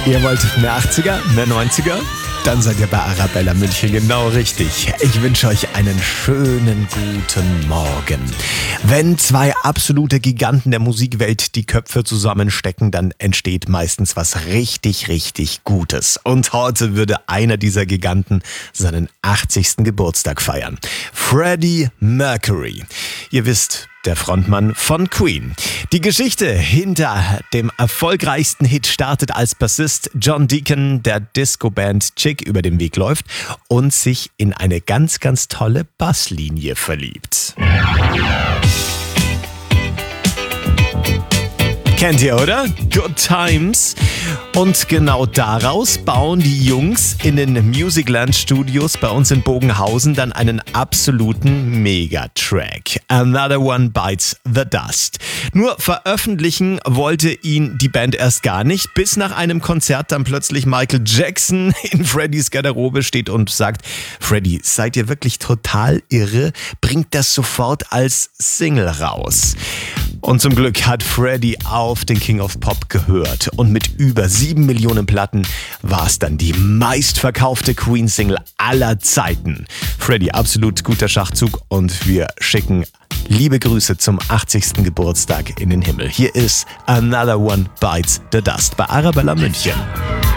Ihr wollt mehr 80er, mehr 90er? Dann seid ihr bei Arabella München genau richtig. Ich wünsche euch einen schönen guten Morgen. Wenn zwei absolute Giganten der Musikwelt die Köpfe zusammenstecken, dann entsteht meistens was richtig, richtig Gutes. Und heute würde einer dieser Giganten seinen 80. Geburtstag feiern. Freddie Mercury. Ihr wisst, der Frontmann von Queen. Die Geschichte hinter dem erfolgreichsten Hit startet, als Bassist John Deacon der Disco-Band Chick über den Weg läuft und sich in eine ganz, ganz tolle Basslinie verliebt. Kennt ihr, oder? Good Times. Und genau daraus bauen die Jungs in den Musicland Studios bei uns in Bogenhausen dann einen absoluten Megatrack. Another One Bites the Dust. Nur veröffentlichen wollte ihn die Band erst gar nicht, bis nach einem Konzert dann plötzlich Michael Jackson in Freddys Garderobe steht und sagt: Freddie, seid ihr wirklich total irre? Bringt das sofort als Single raus. Und zum Glück hat Freddie auf den King of Pop gehört. Und mit über 7 Millionen Platten war es dann die meistverkaufte Queen-Single aller Zeiten. Freddie, absolut guter Schachzug und wir schicken liebe Grüße zum 80. Geburtstag in den Himmel. Hier ist Another One Bites the Dust bei Arabella München.